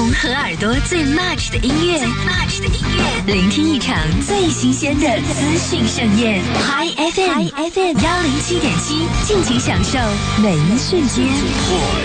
动和耳朵最 much 的音乐，聆听一场最新鲜的资讯盛宴。Hi FM 107.7，尽情享受每一瞬间。